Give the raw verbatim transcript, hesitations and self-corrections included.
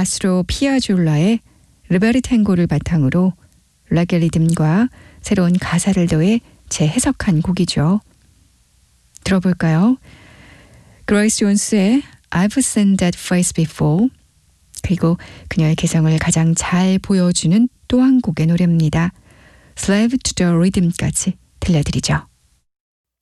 아스로 피아졸라의 르베르탱고를 바탕으로 레게 리듬과 새로운 가사를 더해 재해석한 곡이죠. 들어볼까요? 그레이스 존스의 I've seen that face before, 그리고 그녀의 개성을 가장 잘 보여주는 또 한 곡의 노래입니다. Slave to the Rhythm까지 들려드리죠.